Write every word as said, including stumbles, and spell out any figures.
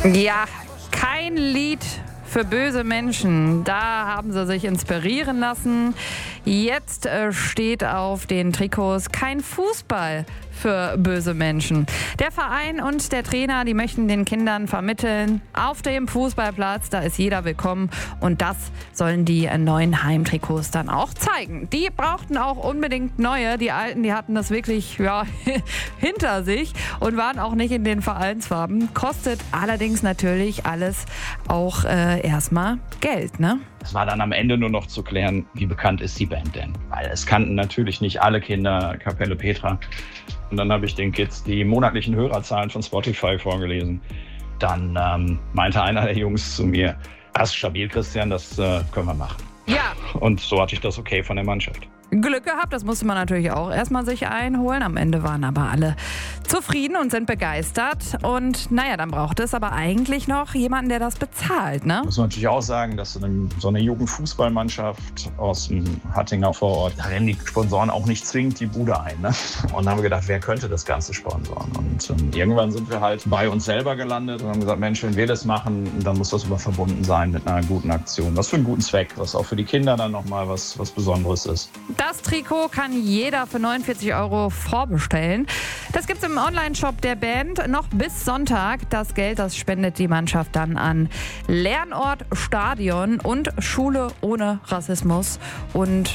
Ja, kein Lied für böse Menschen. Da haben sie sich inspirieren lassen. Jetzt äh, steht auf den Trikots kein Fußball für böse Menschen. Der Verein und der Trainer, die möchten den Kindern vermitteln, auf dem Fußballplatz, da ist jeder willkommen, und das sollen die neuen Heimtrikots dann auch zeigen. Die brauchten auch unbedingt neue. Die alten, die hatten das wirklich ja, hinter sich und waren auch nicht in den Vereinsfarben. Kostet allerdings natürlich alles auch äh, erstmal Geld, ne? Es war dann am Ende nur noch zu klären, wie bekannt ist die Band denn? Weil es kannten natürlich nicht alle Kinder Kapelle Petra. Und dann habe ich den Kids die monatlichen Hörerzahlen von Spotify vorgelesen. Dann ähm, meinte einer der Jungs zu mir, das ist stabil, Christian, das äh, können wir machen. Ja. Und so hatte ich das okay von der Mannschaft. Glück gehabt, das musste man natürlich auch erstmal sich einholen. Am Ende waren aber alle zufrieden und sind begeistert. Und naja, dann braucht es aber eigentlich noch jemanden, der das bezahlt, ne? Muss man natürlich auch sagen, dass so eine, so eine Jugendfußballmannschaft aus dem Hattinger Vorort, da rennen die Sponsoren auch nicht zwingend die Bude ein, ne? Und dann haben wir gedacht, wer könnte das Ganze sponsoren? Und ähm, irgendwann sind wir halt bei uns selber gelandet und haben gesagt, Mensch, wenn wir das machen, dann muss das immer verbunden sein mit einer guten Aktion. Was für einen guten Zweck, was auch für die Kinder dann nochmal was, was Besonderes ist. Das Trikot kann jeder für neunundvierzig Euro vorbestellen. Das gibt's im Onlineshop der Band noch bis Sonntag. Das Geld, das spendet die Mannschaft dann an Lernort Stadion und Schule ohne Rassismus. Und